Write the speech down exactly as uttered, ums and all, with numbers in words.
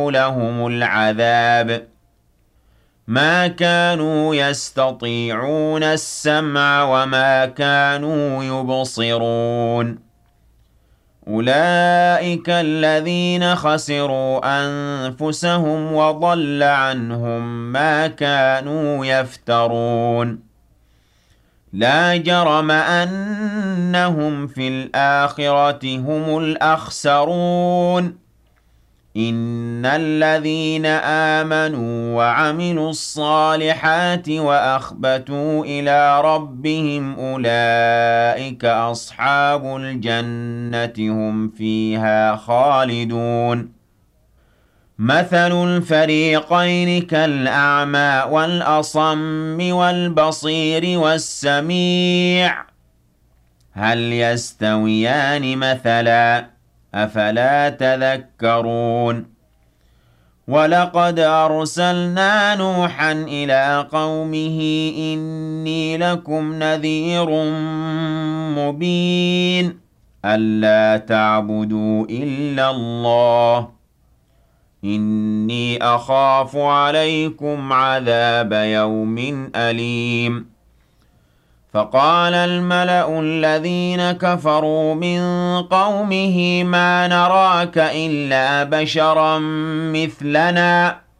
لهم العذاب ما كانوا يستطيعون السمع وما كانوا يبصرون أولئك الذين خسروا أنفسهم وضل عنهم ما كانوا يفترون لا جرم أنهم في الآخرة هم الأخسرون إن الذين آمنوا وعملوا الصالحات وأخبتوا إلى ربهم أولئك أصحاب الجنة هم فيها خالدون مثل الفريقين كالأعمى والأصم والبصير والسميع هل يستويان مثلا أفلا تذكرون ولقد أرسلنا نوحا إلى قومه إني لكم نذير مبين ألا تعبدوا إلا الله إني أخاف عليكم عذاب يوم أليم فقال الملأ الذين كفروا من قومه ما نراك إلا بشرا مثلنا